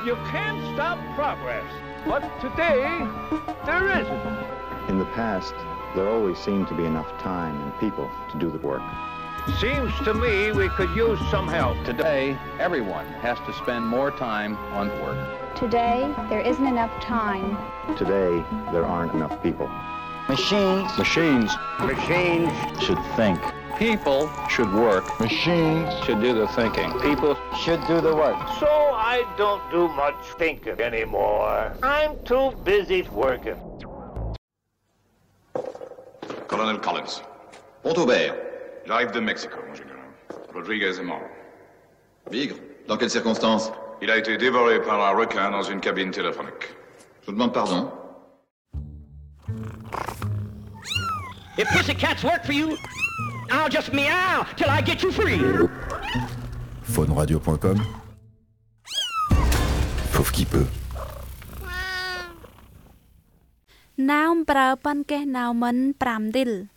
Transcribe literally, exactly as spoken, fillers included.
You can't stop progress, but today there isn't. In the past, there always seemed to be enough time and people to do the work. Seems to me we could use some help. Today, everyone has to spend more time on work. Today, there isn't enough time. Today, there aren't enough people. Machines. Machines. Machines should think. People should work. Machines should do the thinking. People should do the work. So I don't do much thinking anymore. I'm too busy working. Colonel Collins. Pont-Aubert. J'arrive de Mexico, mon général. Rodriguez est mort. Bigre. Dans quelles circonstances? Il a été dévoré par un requin dans une cabine téléphonique. Je vous demande pardon. If pussycats work for you, I'll just meow till I get you free. Faune Radio point com. Fauve qui peut. ណោមប្រើប៉ាន់កេះណៅមិនប្រាំឌីល